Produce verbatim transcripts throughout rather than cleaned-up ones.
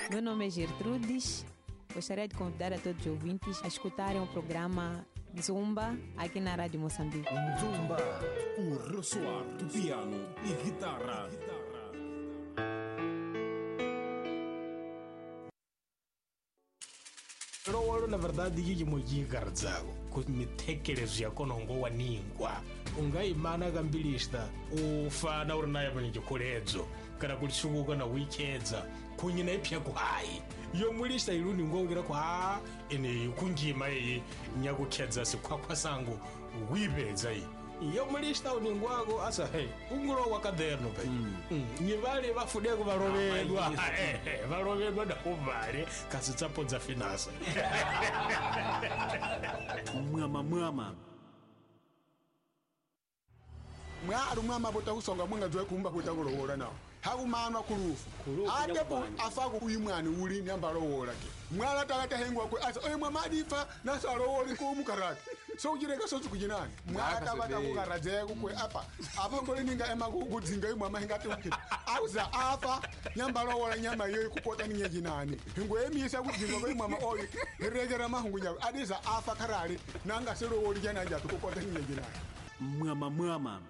Meu nome é Gertrudes. Gostaria de convidar a todos os ouvintes a escutarem o programa Zumba aqui na Rádio Moçambique. Zumba, o ressoar do piano e guitarra. Lowolo na verdade yiki mujigarzago kumitekerezo yako nongowa ningwa ungayimana kambilista ufana uri naye panijikoledzo kana kulisukuka na wikedza kunyina ipya kuhayi yomulista iluni ngongera kwa ene kunjima iyi nyakukedza sikwakwa sangu wipedza iyi yomulista uningwako asa hey ungulo wakaderno pe nyivale vafudeko varovedwa varovedwa ndakuvale kasi tsapo dza finasa mwama mwama mwaru mwama bota kusonga mwanga zwe kumba kutakulowola nawo hakumanwa kulufu atepo afaku uyimwani uli nyambalowola ke mwala takata hengwa kwe asa oye mwamadifa nasalowoli kumukarati so ujireka sotu kujinani mwata bata kukarazeko kwe apa apa ngole ninga ema kudzinga imwe mahingati ukiti auza afa nyambalowola nyama yoyi kupota ninye jinani hingwe emisa kudzinga kwe imwe oyi hiregera mahungu nyawe adisa afa karali nanga selowoli jana jatu kupota ninye jinani mwama mwama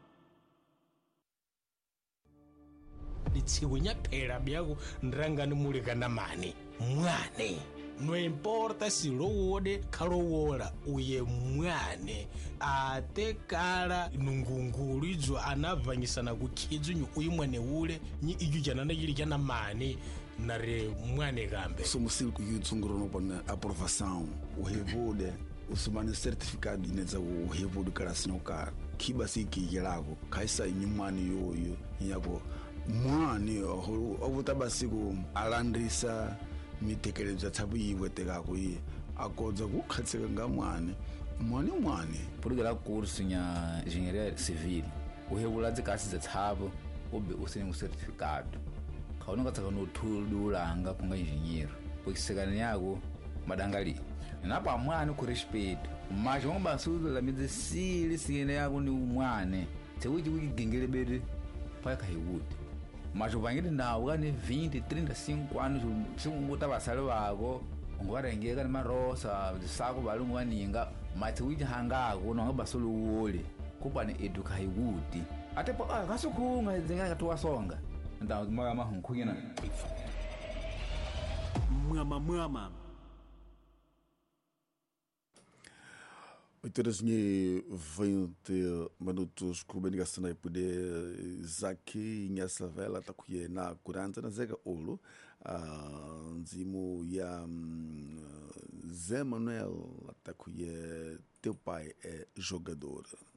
litsiku nyaphela byako ndirangani mulekana mani mwane no importa si lowode khalowola uye mwane ate kala nungungulu idzo anavanyisana kukhidzu nyu uyi mwane ule nyi ijo jana na yili jana mani nare mwane kambe somusili kuyutsunguro no bona aprovação o revude usumane certificado ineza o revude kala sinoka kiba siki yelako kaisa nyumani yoyo nyako mwani ovutabasiku alandrisa mitekelezo tsabu yiwetekako iye akodza kukhatseka nga mwane mwane mwane purigala curso nya engenharia civil uhevula dzikasi dzatsavo ube usene um certificado khaona katsaka no thulu ulanga kunga engenheiro pokisekana yako madangali napa mwane ku respeito mas vamos basuza la medicina sigene yako ni mwane tsewichi wikigengele bere pai kaiwuti mas uvangile nawo kane vinte trinta e cinco anos singuta vasale vako ungwarengeka ni marosa sako valungu vaninga mas tsewichi hangako nonga basolo uwole kupane eduka haiwuti atepo ah kasukhunga zenga tuwasonga nda mama hunkhuyena mwama mwama oito horas e vinte minutos comunicação aí poder zaki nyasa vela takuye na kuranta na zega olo nzimo ya Zé Manuel takuye teu pai é jogador